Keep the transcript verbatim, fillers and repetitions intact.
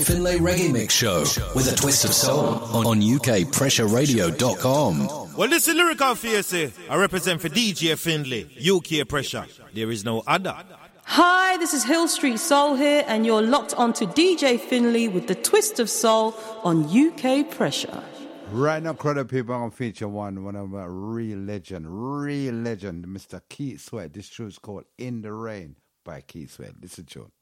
Finlay Reggae Mix Show with a twist of soul on U K Pressure Radio dot com. Well, this is Lyrical Fierce. I represent for D J Finlay, U K Pressure. There is no other. Hi, this is Hill Street Soul here, and you're locked onto D J Finlay with the twist of soul on U K Pressure. Right now, crowd of people, I'm going to feature one, one of a real legend, real legend, Mister Keith Sweat. This tune is called In the Rain by Keith Sweat. Listen to it.